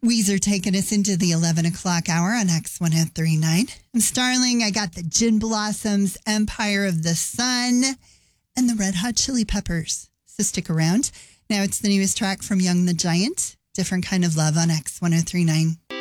Weezer taking us into the 11 o'clock hour on X1039. I'm Starling. I got the Gin Blossoms, Empire of the Sun, and the Red Hot Chili Peppers. So stick around. Now it's the newest track from Young the Giant, Different Kind of Love on X1039.